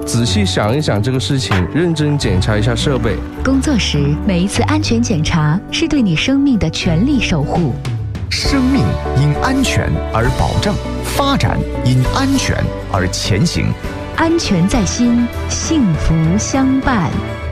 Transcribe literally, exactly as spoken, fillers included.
仔细想一想这个事情，认真检查一下设备。 工作时每一次安全检查是对你生命的全力守护。 生命因安全而保障，发展因安全而前行。 安全在心，幸福相伴。